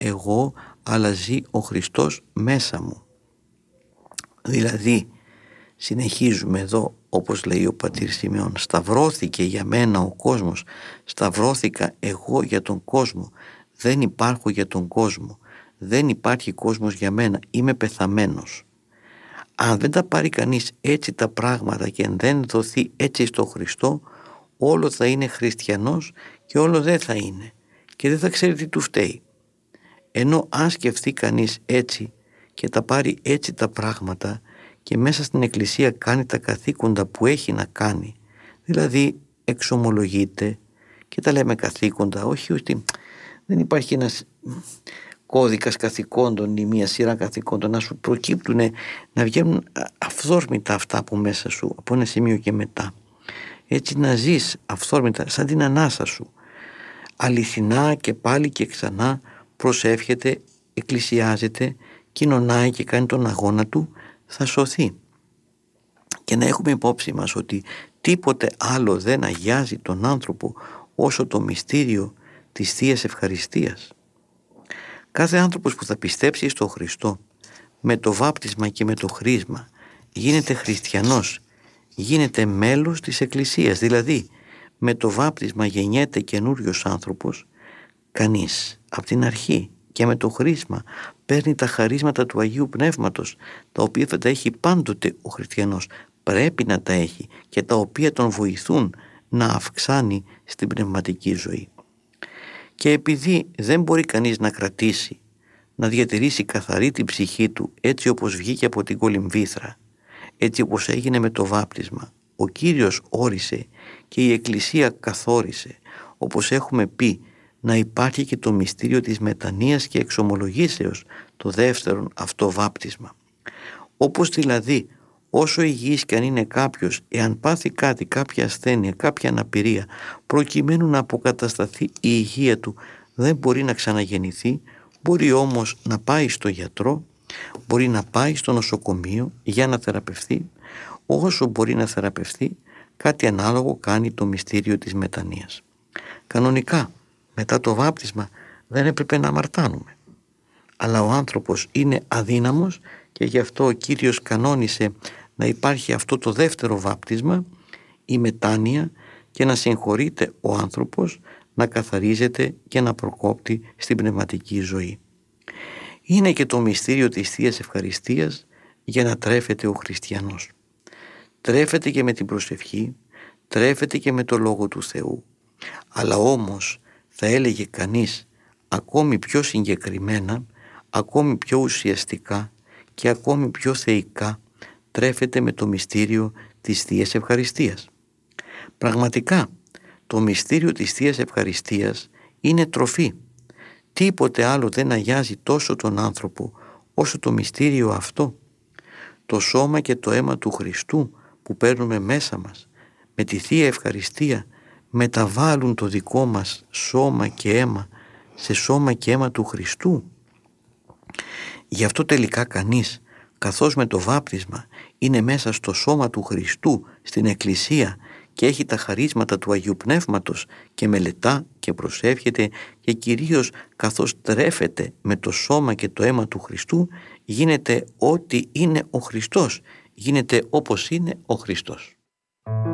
εγώ, αλλά ζει ο Χριστός μέσα μου. Δηλαδή, συνεχίζουμε εδώ, όπως λέει ο πατήρ Σιμεών, σταυρώθηκε για μένα ο κόσμος, σταυρώθηκα εγώ για τον κόσμο, δεν υπάρχω για τον κόσμο, δεν υπάρχει κόσμος για μένα, είμαι πεθαμένος. Αν δεν τα πάρει κανείς έτσι τα πράγματα και δεν δοθεί έτσι στο Χριστό, όλο θα είναι χριστιανός και όλο δεν θα είναι και δεν θα ξέρει τι του φταίει. Ενώ αν σκεφτεί κανείς έτσι και τα πάρει έτσι τα πράγματα και μέσα στην Εκκλησία κάνει τα καθήκοντα που έχει να κάνει, δηλαδή εξομολογείται και τα λέμε καθήκοντα, όχι ότι δεν υπάρχει ένας κώδικας καθηκόντων ή μια σειρά καθηκόντων, να σου προκύπτουν, να βγαίνουν αυθόρμητα αυτά από μέσα σου, από ένα σημείο και μετά. Έτσι να ζεις αυθόρμητα, σαν την ανάσα σου. Αληθινά και πάλι και ξανά προσεύχεται, εκκλησιάζεται, κοινωνάει και κάνει τον αγώνα του, θα σωθεί. Και να έχουμε υπόψη μας ότι τίποτε άλλο δεν αγιάζει τον άνθρωπο όσο το μυστήριο της Θείας Ευχαριστίας. Κάθε άνθρωπος που θα πιστέψει στο Χριστό με το βάπτισμα και με το χρίσμα γίνεται χριστιανός, γίνεται μέλος της Εκκλησίας, δηλαδή με το βάπτισμα γεννιέται καινούριος άνθρωπος, κανείς από την αρχή, και με το χρίσμα παίρνει τα χαρίσματα του Αγίου Πνεύματος, τα οποία θα τα έχει πάντοτε ο χριστιανός, πρέπει να τα έχει και τα οποία τον βοηθούν να αυξάνει στην πνευματική ζωή. Και επειδή δεν μπορεί κανείς να κρατήσει, να διατηρήσει καθαρή την ψυχή του έτσι όπως βγήκε από την κολυμβήθρα, έτσι όπως έγινε με το βάπτισμα, ο Κύριος όρισε και η Εκκλησία καθόρισε, όπως έχουμε πει, να υπάρχει και το μυστήριο της μετανοίας και εξομολογήσεως, το δεύτερον αυτό βάπτισμα. Όπως δηλαδή όσο υγιής και αν είναι κάποιος, εάν πάθει κάτι, κάποια ασθένεια, κάποια αναπηρία, προκειμένου να αποκατασταθεί η υγεία του, δεν μπορεί να ξαναγεννηθεί, μπορεί όμως να πάει στο γιατρό, μπορεί να πάει στο νοσοκομείο για να θεραπευθεί. Όσο μπορεί να θεραπευθεί, κάτι ανάλογο κάνει το μυστήριο της μετανοίας. Κανονικά, μετά το βάπτισμα δεν έπρεπε να αμαρτάνουμε. Αλλά ο άνθρωπος είναι αδύναμος και γι' αυτό ο Κύριος κανόνισε να υπάρχει αυτό το δεύτερο βάπτισμα, η μετάνοια, και να συγχωρείται ο άνθρωπος, να καθαρίζεται και να προκόπτει στην πνευματική ζωή. Είναι και το μυστήριο της Θείας Ευχαριστίας για να τρέφεται ο χριστιανός. Τρέφεται και με την προσευχή, τρέφεται και με το Λόγο του Θεού, αλλά όμως θα έλεγε κανείς ακόμη πιο συγκεκριμένα, ακόμη πιο ουσιαστικά και ακόμη πιο θεϊκά τρέφεται με το μυστήριο της Θείας Ευχαριστίας. Πραγματικά το μυστήριο της Θείας Ευχαριστίας είναι τροφή. Τίποτε άλλο δεν αγιάζει τόσο τον άνθρωπο όσο το μυστήριο αυτό. Το σώμα και το αίμα του Χριστού που παίρνουμε μέσα μας με τη Θεία Ευχαριστία μεταβάλλουν το δικό μας σώμα και αίμα σε σώμα και αίμα του Χριστού. Γι' αυτό τελικά κανείς, καθώς με το βάπτισμα είναι μέσα στο σώμα του Χριστού στην Εκκλησία και έχει τα χαρίσματα του Αγίου Πνεύματος και μελετά και προσεύχεται, και κυρίως καθώς τρέφεται με το σώμα και το αίμα του Χριστού, γίνεται ό,τι είναι ο Χριστός, γίνεται όπως είναι ο Χριστός.